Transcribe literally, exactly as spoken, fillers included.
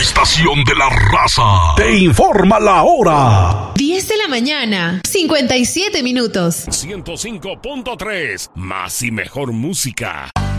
estación de la raza te informa la hora. diez de la mañana, cincuenta y siete minutos. ciento cinco punto tres, más y mejor música.